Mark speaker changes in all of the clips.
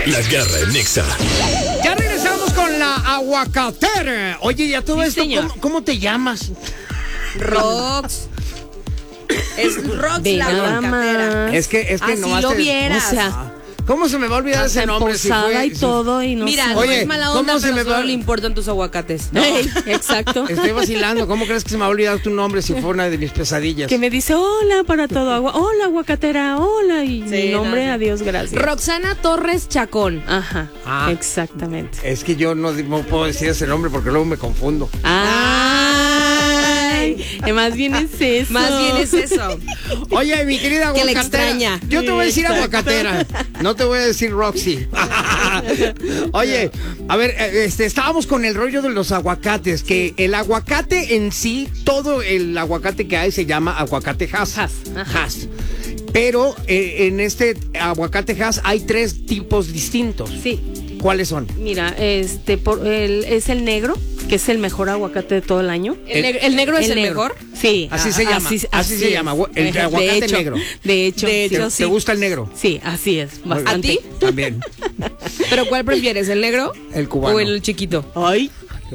Speaker 1: La Garra en Nexa.
Speaker 2: Ya regresamos con la aguacatera. Oye, ya todo esto, ¿cómo te llamas?
Speaker 3: Rox. Es Rox
Speaker 4: Ve
Speaker 3: la
Speaker 4: nada
Speaker 3: aguacatera.
Speaker 4: más.
Speaker 2: Es que
Speaker 3: Así
Speaker 2: nomás
Speaker 3: lo
Speaker 2: te-
Speaker 3: vieras.
Speaker 4: O sea,
Speaker 2: ¿Cómo se me va a olvidar ese nombre?
Speaker 4: posada y todo y no
Speaker 3: Mira,
Speaker 4: sé.
Speaker 3: no
Speaker 2: Oye,
Speaker 3: es mala
Speaker 2: ¿cómo
Speaker 3: onda,
Speaker 2: se
Speaker 3: pero
Speaker 2: me
Speaker 3: solo
Speaker 2: va?
Speaker 3: le importan tus aguacates.
Speaker 4: Ey, exacto.
Speaker 2: Estoy vacilando. ¿Cómo crees que se me va a olvidar tu nombre si fue una de mis pesadillas?
Speaker 4: Que me dice hola para todo agua, hola aguacatera, hola y mi nombre, adiós, gracias.
Speaker 3: Roxana Torres Chacón.
Speaker 4: Ajá,
Speaker 2: Ah.
Speaker 4: exactamente.
Speaker 2: Es que yo no puedo decir ese nombre porque luego me confundo.
Speaker 4: Ay, más bien es eso.
Speaker 3: Más bien es eso.
Speaker 2: Oye, mi querida
Speaker 3: Que le
Speaker 2: aguacatera.
Speaker 3: extraña.
Speaker 2: Yo te voy a decir
Speaker 4: Exacto.
Speaker 2: aguacatera. No te voy a decir Roxy. Oye, a ver, estábamos con el rollo de los aguacates. Que el aguacate en sí, todo el aguacate que hay se llama aguacate Hass.
Speaker 4: Hass, ajá.
Speaker 2: Hass. Pero en este aguacate Hass hay 3 tipos distintos.
Speaker 4: Sí,
Speaker 2: ¿Cuáles son?
Speaker 4: mira, es el negro, que es el mejor aguacate de todo el año.
Speaker 3: ¿El negro es el
Speaker 4: negro.
Speaker 3: mejor?
Speaker 4: Sí.
Speaker 2: Así se llama, así se
Speaker 4: es.
Speaker 2: llama, el aguacate
Speaker 4: De hecho,
Speaker 2: negro.
Speaker 4: De hecho,
Speaker 2: ¿Te
Speaker 4: sí.
Speaker 2: gusta el negro?
Speaker 4: Sí, así es, bastante.
Speaker 3: ¿A ti?
Speaker 2: También.
Speaker 3: ¿Pero cuál prefieres, el negro
Speaker 2: El cubano.
Speaker 3: o el chiquito?
Speaker 4: Ay.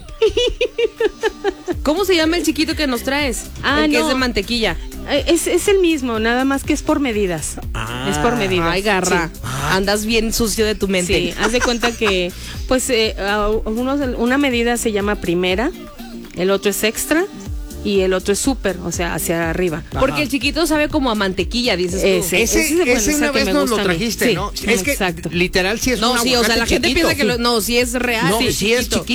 Speaker 3: ¿Cómo se llama el chiquito que nos traes? El que
Speaker 4: no.
Speaker 3: es de mantequilla.
Speaker 4: Es el mismo, nada más que es por medidas. Es por medidas.
Speaker 3: Ay, garra.
Speaker 4: Sí.
Speaker 3: Andas bien sucio de tu mente.
Speaker 4: Sí, haz de cuenta que, pues, una medida se llama primera, el otro es extra y el otro es súper, o sea, hacia arriba.
Speaker 3: Porque el chiquito sabe como a mantequilla, dices tú.
Speaker 2: Ese una vez nos lo trajiste,
Speaker 4: Sí,
Speaker 2: ¿no? Es que
Speaker 4: exacto.
Speaker 2: literal sí es
Speaker 3: No,
Speaker 2: un
Speaker 3: sí, o sea, la
Speaker 2: aguacate
Speaker 3: gente
Speaker 2: chiquito.
Speaker 3: piensa que no, sí es real.
Speaker 2: No,
Speaker 3: sí,
Speaker 2: sí es
Speaker 3: chiquito.